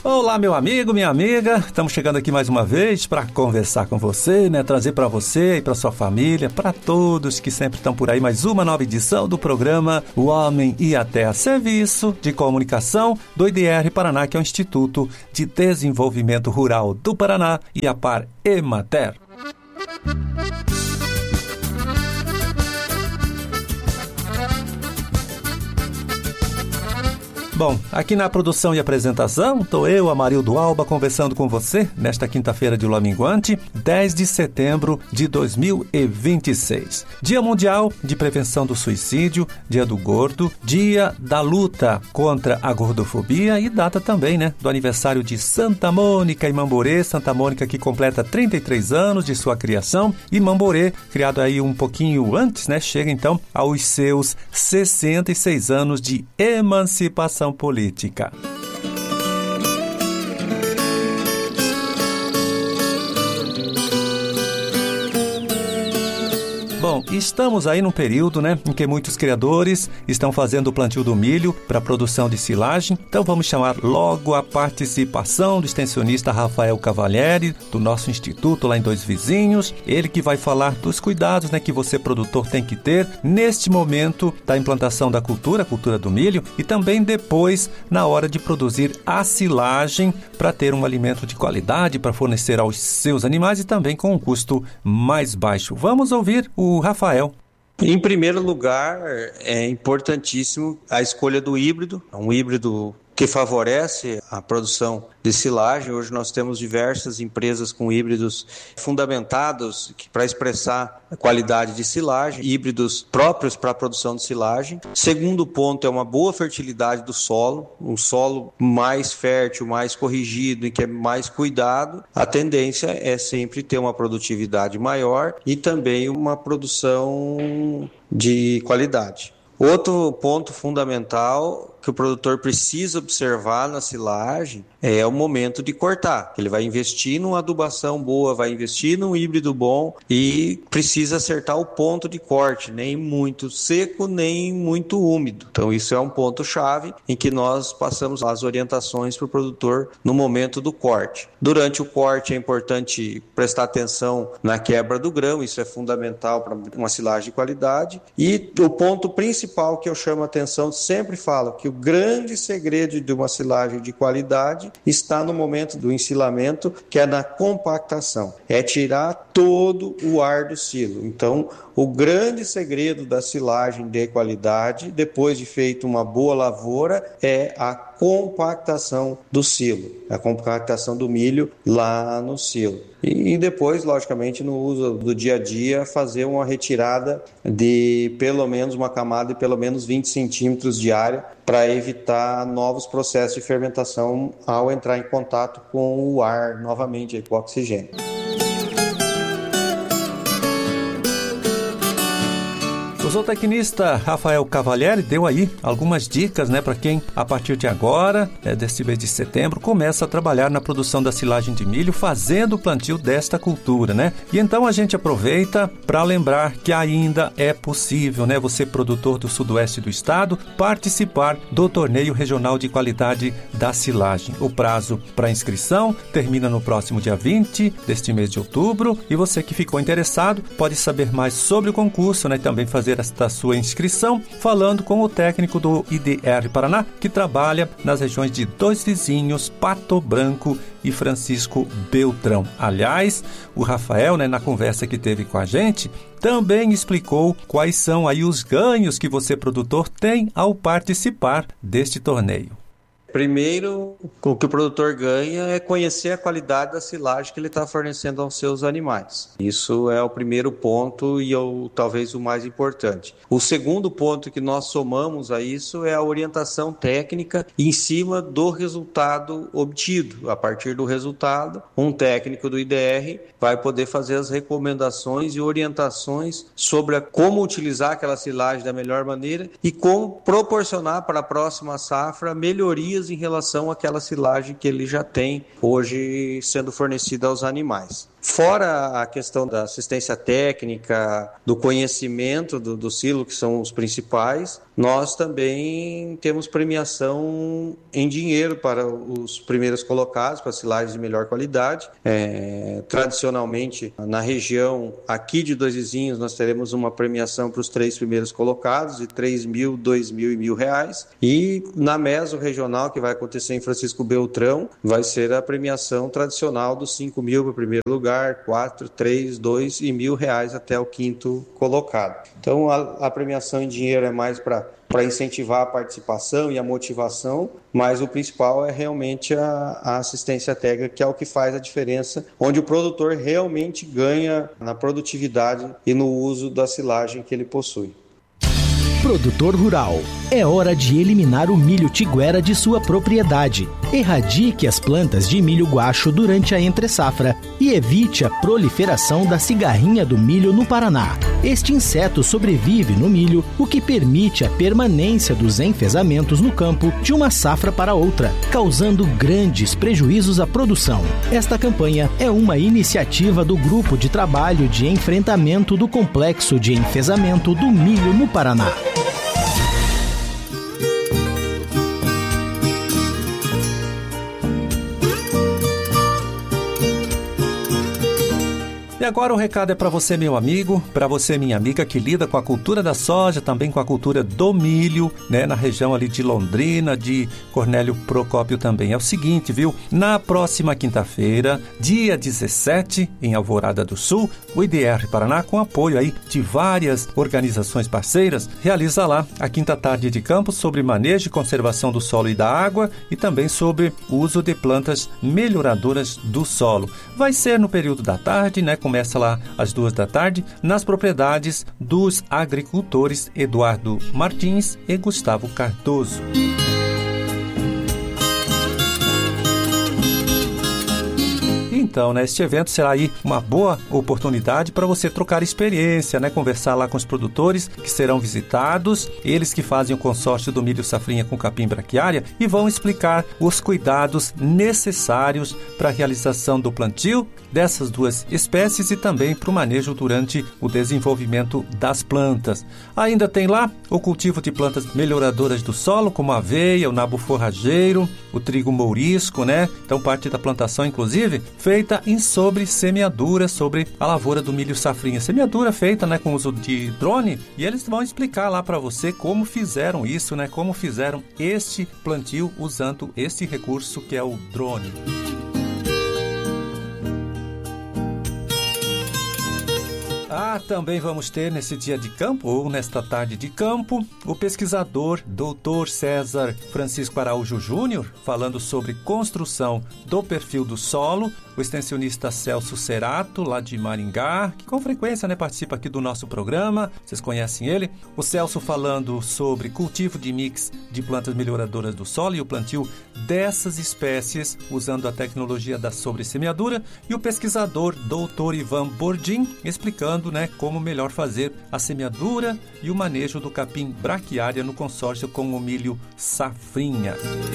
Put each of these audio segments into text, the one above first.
Olá, meu amigo, minha amiga, estamos chegando aqui mais uma vez para conversar com você, trazer para você e para sua família, para todos que sempre estão por aí, mais uma nova edição do programa O Homem e a Terra, serviço de comunicação do IDR Paraná, que é o Instituto de Desenvolvimento Rural do Paraná, e a Par Emater. Bom, aqui na produção e apresentação, estou eu, Amarildo Alba, conversando com você nesta quinta-feira de lua minguante, 10 de setembro de 2026. Dia Mundial de Prevenção do Suicídio, Dia do Gordo, Dia da Luta contra a Gordofobia e data também, do aniversário de Santa Mônica e Mamborê. Santa Mônica que completa 33 anos de sua criação e Mamborê, criado aí um pouquinho antes, chega então aos seus 66 anos de emancipação política. Bom, estamos aí num período, em que muitos criadores estão fazendo o plantio do milho para a produção de silagem. Então vamos chamar logo a participação do extensionista Rafael Cavalieri, do nosso instituto lá em Dois Vizinhos. Ele que vai falar dos cuidados, que você, produtor, tem que ter neste momento da implantação da cultura, a cultura do milho, e também depois na hora de produzir a silagem para ter um alimento de qualidade para fornecer aos seus animais e também com um custo mais baixo. Vamos ouvir o Rafael. Em primeiro lugar, é importantíssimo a escolha do híbrido, um híbrido que favorece a produção de silagem. Hoje nós temos diversas empresas com híbridos fundamentados para expressar a qualidade de silagem, híbridos próprios para a produção de silagem. Segundo ponto é uma boa fertilidade do solo, um solo mais fértil, mais corrigido, em que é mais cuidado. A tendência é sempre ter uma produtividade maior e também uma produção de qualidade. Outro ponto fundamental que o produtor precisa observar na silagem é o momento de cortar. Ele vai investir numa adubação boa, vai investir num híbrido bom e precisa acertar o ponto de corte, nem muito seco, nem muito úmido. Então isso é um ponto-chave em que nós passamos as orientações para o produtor no momento do corte. Durante o corte é importante prestar atenção na quebra do grão, isso é fundamental para uma silagem de qualidade. E o ponto principal que eu chamo a atenção, sempre falo que o grande segredo de uma silagem de qualidade está no momento do ensilamento, que é na compactação. É tirar todo o ar do silo. Então, o grande segredo da silagem de qualidade, depois de feito uma boa lavoura, é a compactação do silo, a compactação do milho lá no silo. E depois, logicamente, no uso do dia a dia, fazer uma retirada de pelo menos uma camada de pelo menos 20 centímetros de área para evitar novos processos de fermentação ao entrar em contato com o ar novamente, com o oxigênio. O zootecnista Rafael Cavalieri deu aí algumas dicas, para quem, a partir de agora, deste mês de setembro, começa a trabalhar na produção da silagem de milho, fazendo o plantio desta cultura, E então a gente aproveita para lembrar que ainda é possível, você, produtor do sudoeste do estado, participar do Torneio Regional de Qualidade da Silagem. O prazo para inscrição termina no próximo dia 20 deste mês de outubro, e você que ficou interessado pode saber mais sobre o concurso, e também fazer esta sua inscrição falando com o técnico do IDR Paraná, que trabalha nas regiões de Dois Vizinhos, Pato Branco e Francisco Beltrão. Aliás, o Rafael, na conversa que teve com a gente, também explicou quais são aí os ganhos que você, produtor, tem ao participar deste torneio. Primeiro, o que o produtor ganha é conhecer a qualidade da silagem que ele está fornecendo aos seus animais. Isso é o primeiro ponto e talvez o mais importante. O segundo ponto que nós somamos a isso é a orientação técnica em cima do resultado obtido. A partir do resultado, um técnico do IDR vai poder fazer as recomendações e orientações sobre como utilizar aquela silagem da melhor maneira e como proporcionar para a próxima safra melhorias economias em relação àquela silagem que ele já tem hoje sendo fornecida aos animais. Fora a questão da assistência técnica, do conhecimento do silo, que são os principais, nós também temos premiação em dinheiro para os primeiros colocados, para silagens de melhor qualidade. Tradicionalmente, na região aqui de Dois Vizinhos, nós teremos uma premiação para os 3 primeiros colocados, de R$3.000, R$2.000 e R$1.000. E na Meso Regional, que vai acontecer em Francisco Beltrão, vai ser a premiação tradicional dos R$5.000 para o primeiro lugar, 4, 3, 2 e R$1.000 até o 5º colocado. Então a premiação em dinheiro é mais para incentivar a participação e a motivação, mas o principal é realmente a assistência técnica, que é o que faz a diferença, onde o produtor realmente ganha na produtividade e no uso da silagem que ele possui. Produtor rural, é hora de eliminar o milho tiguera de sua propriedade. Erradique as plantas de milho guacho durante a entre-safra e evite a proliferação da cigarrinha do milho no Paraná. Este inseto sobrevive no milho, o que permite a permanência dos enfezamentos no campo de uma safra para outra, causando grandes prejuízos à produção. Esta campanha é uma iniciativa do Grupo de Trabalho de Enfrentamento do Complexo de Enfezamento do Milho no Paraná. E agora o recado é para você, meu amigo, para você, minha amiga, que lida com a cultura da soja, também com a cultura do milho, né, na região ali de Londrina, de Cornélio Procópio também. É o seguinte, viu? Na próxima quinta-feira, dia 17, em Alvorada do Sul, o IDR Paraná, com apoio aí de várias organizações parceiras, realiza lá a quinta tarde de campo sobre manejo e conservação do solo e da água e também sobre o uso de plantas melhoradoras do solo. Vai ser no período da tarde, né? Começa lá às 2 da tarde, nas propriedades dos agricultores Eduardo Martins e Gustavo Cardoso. Então, né, este evento será aí uma boa oportunidade para você trocar experiência, né, conversar lá com os produtores que serão visitados, eles que fazem o consórcio do milho safrinha com capim braquiária e vão explicar os cuidados necessários para a realização do plantio dessas duas espécies e também para o manejo durante o desenvolvimento das plantas. Ainda tem lá o cultivo de plantas melhoradoras do solo, como a aveia, o nabo forrageiro, o trigo mourisco, né? Então parte da plantação, inclusive, feita em sobre semeadura sobre a lavoura do milho safrinha. Semeadura feita, né, com uso de drone, e eles vão explicar lá para você como fizeram isso, né? Como fizeram este plantio usando este recurso que é o drone. Também vamos ter nesse dia de campo, ou nesta tarde de campo, o pesquisador Dr. César Francisco Araújo Júnior, falando sobre construção do perfil do solo, o extensionista Celso Cerato, lá de Maringá, que com frequência, né, participa aqui do nosso programa, vocês conhecem ele. O Celso falando sobre cultivo de mix de plantas melhoradoras do solo e o plantio dessas espécies usando a tecnologia da sobressemeadura, e o pesquisador Dr. Ivan Bordim explicando, né, como melhor fazer a semeadura e o manejo do capim braquiária no consórcio com o milho safrinha.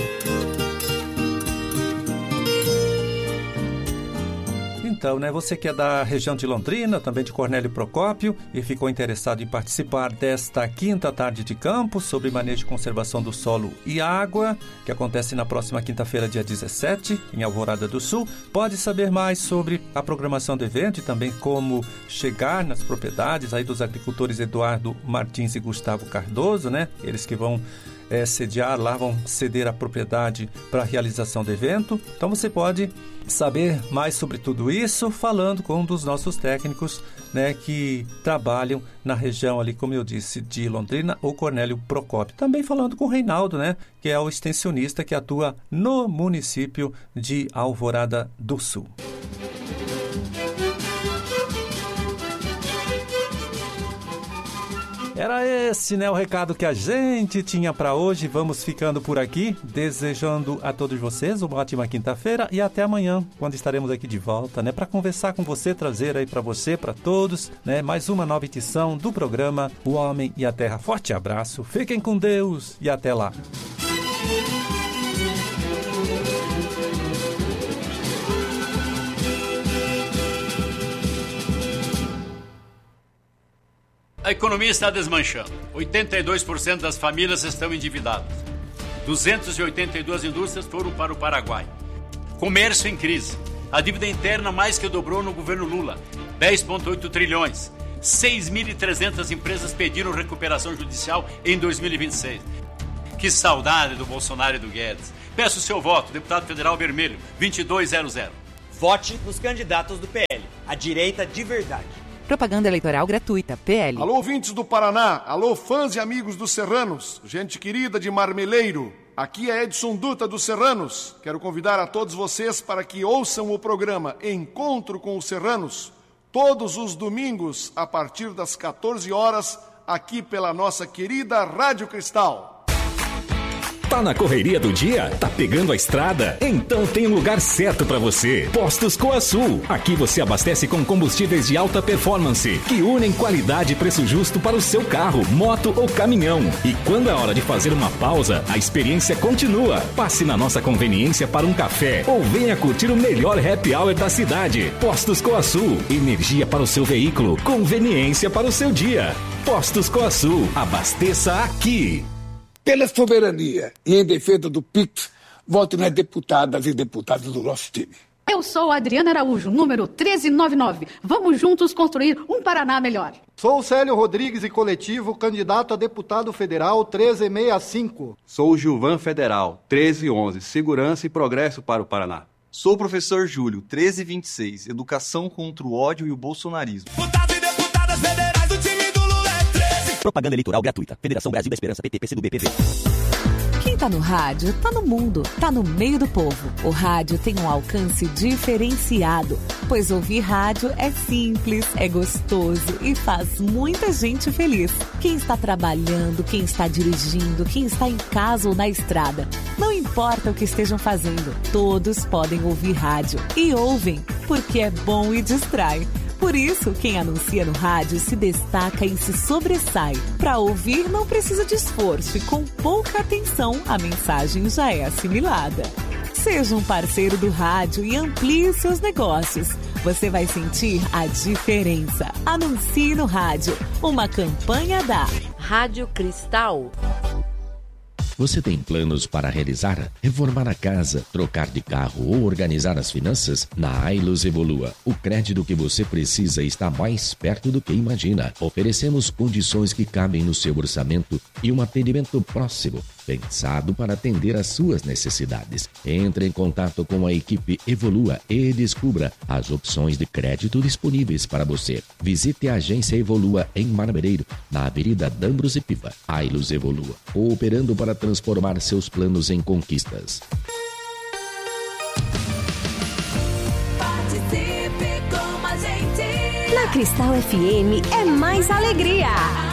Então, né, você que é da região de Londrina, também de Cornélio Procópio, e ficou interessado em participar desta quinta tarde de campo sobre manejo e conservação do solo e água, que acontece na próxima quinta-feira, dia 17, em Alvorada do Sul, pode saber mais sobre a programação do evento e também como chegar nas propriedades aí dos agricultores Eduardo Martins e Gustavo Cardoso, né? Eles que vão sediar lá, vão ceder a propriedade para a realização do evento. Então você pode saber mais sobre tudo isso falando com um dos nossos técnicos, né, que trabalham na região ali, como eu disse, de Londrina ou Cornélio Procópio. Também falando com o Reinaldo, né, que é o extensionista que atua no município de Alvorada do Sul. Era esse, né, o recado que a gente tinha para hoje. Vamos ficando por aqui, desejando a todos vocês uma ótima quinta-feira e até amanhã, quando estaremos aqui de volta, né, para conversar com você, trazer aí para você, para todos, né, mais uma nova edição do programa O Homem e a Terra. Forte abraço, fiquem com Deus e até lá. economia está desmanchando. 82% das famílias estão endividadas. 282 indústrias foram para o Paraguai. Comércio em crise. A dívida interna mais que dobrou no governo Lula. 10,8 trilhões. 6.300 empresas pediram recuperação judicial em 2026. Que saudade do Bolsonaro e do Guedes. Peço o seu voto, deputado federal vermelho, 2200. Vote nos candidatos do PL, a direita de verdade. Propaganda eleitoral gratuita, PL. Alô, ouvintes do Paraná, alô, fãs e amigos dos Serranos, gente querida de Marmeleiro, aqui é Edson Duta dos Serranos. Quero convidar a todos vocês para que ouçam o programa Encontro com os Serranos, todos os domingos, a partir das 14 horas, aqui pela nossa querida Rádio Cristal. Tá na correria do dia? Tá pegando a estrada? Então tem um lugar certo para você. Postos Coasul. Aqui você abastece com combustíveis de alta performance, que unem qualidade e preço justo para o seu carro, moto ou caminhão. E quando é hora de fazer uma pausa, a experiência continua. Passe na nossa conveniência para um café ou venha curtir o melhor happy hour da cidade. Postos Coasul. Energia para o seu veículo, conveniência para o seu dia. Postos Coasul. Abasteça aqui. Pela soberania e em defesa do PIX, vote nas deputadas e deputados do nosso time. Eu sou Adriana Araújo, número 1399. Vamos juntos construir um Paraná melhor. Sou Célio Rodrigues e coletivo, candidato a deputado federal 1365. Sou Gilvan Federal, 1311, Segurança e Progresso para o Paraná. Sou o professor Júlio, 1326, Educação contra o ódio e o bolsonarismo. Deputados e deputadas federais do time do Lula é 13. Propaganda eleitoral gratuita. Federação Brasil da Esperança, PT, PCdoB, PV. Quem tá no rádio, tá no mundo, tá no meio do povo. O rádio tem um alcance diferenciado, pois ouvir rádio é simples, é gostoso e faz muita gente feliz. Quem está trabalhando, quem está dirigindo, quem está em casa ou na estrada, não importa o que estejam fazendo, todos podem ouvir rádio. E ouvem, porque é bom e distrai. Por isso, quem anuncia no rádio se destaca e se sobressai. Para ouvir, não precisa de esforço e com pouca atenção, a mensagem já é assimilada. Seja um parceiro do rádio e amplie seus negócios. Você vai sentir a diferença. Anuncie no rádio. Uma campanha da Rádio Cristal. Você tem planos para realizar? Reformar a casa, trocar de carro ou organizar as finanças? Na Ailus Evolua, o crédito que você precisa está mais perto do que imagina. Oferecemos condições que cabem no seu orçamento e um atendimento próximo, pensado para atender às suas necessidades. Entre em contato com a equipe Evolua e descubra as opções de crédito disponíveis para você. Visite a agência Evolua em Marmereiro, na Avenida Dambros e Piva. Ailus Evolua, cooperando para transformar seus planos em conquistas. Participe com a gente. Na Cristal FM é mais alegria.